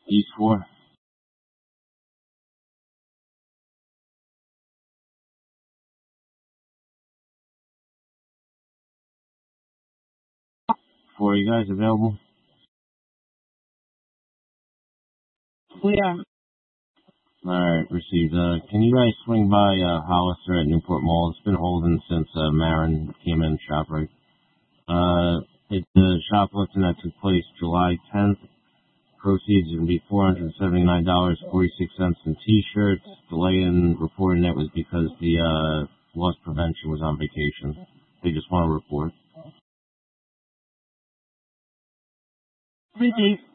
East 4. For you guys available? We are. Alright, received. Can you guys swing by Hollister at Newport Mall? It's been holding since Marin came in shop right. It's the shoplifting that took place July 10th. Proceeds are going to be $479.46 in T-shirts. Delay in reporting it was because the loss prevention was on vacation. They just want to report. Received.